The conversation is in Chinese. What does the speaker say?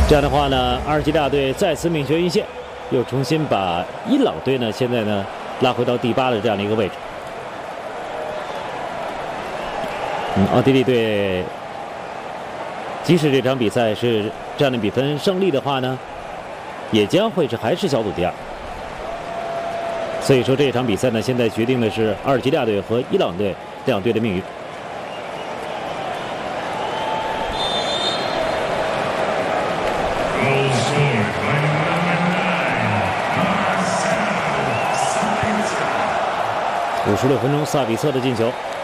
这样的话呢，阿尔及利亚队再次命悬一线，又重新把伊朗队呢现在呢拉回到第8的这样的一个位置。奥地利队即使这场比赛是这样的比分胜利的话呢，也将会还是小组第2。所以说这场比赛呢，现在决定的是阿尔及利亚队和伊朗队两队的命运。56分钟，萨比策的进球。